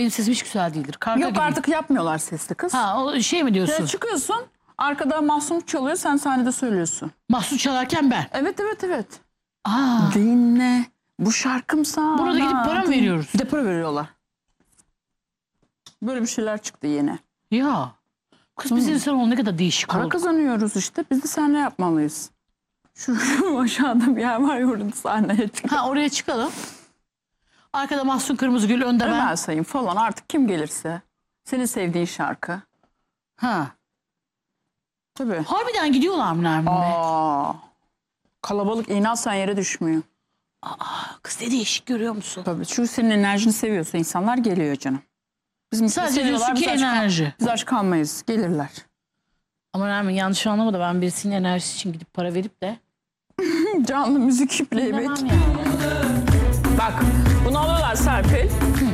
benim sesim hiç güzel değildir. Karga Yok gibi. artık yapmıyorlar sesli kız. Ha o şey mi diyorsun? Ya çıkıyorsun, arkada Mahsun çalıyor, sen sahnede söylüyorsun. Mahsun çalarken ben. Evet, evet, evet. Aa. Dinle bu şarkım sana. Burada gidip para mı veriyoruz? Bir de para veriyorlar. Böyle bir şeyler çıktı yine. Ya. Kız biz insan ne kadar değişik Para olduk. kazanıyoruz işte. Biz de seninle yapmalıyız. Şu aşağıda bir yer var ya, orada sahneye çık. Ha oraya çıkalım. Arkada Mahsun Kırmızıgül, önde ben. Ömer Sayın falan, artık kim gelirse. Senin sevdiğin şarkı. Ha. Tabii. Harbiden gidiyorlar mı Nermin Bey? Aa, kalabalık, inatsan yere düşmüyor. Kız ne değişik, görüyor musun? Tabii. Çünkü senin enerjini seviyorsa insanlar geliyor canım. Bizim Sadece diyorsun ki enerji. Biz aç kalmayız. Gelirler. Ama Nermin yanlış anlama da ben birisinin enerjisi için gidip para verip de Canlı müzik playback. dinlemem yani. Bak bunu alıyorlar Serpil.